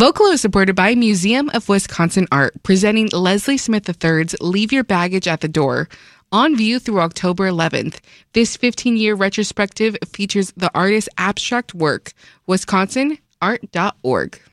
Vocalo is supported by Museum of Wisconsin Art, presenting Leslie Smith III's Leave Your Baggage at the Door. On view through October 11th, this 15-year retrospective features the artist's abstract work. WisconsinArt.org.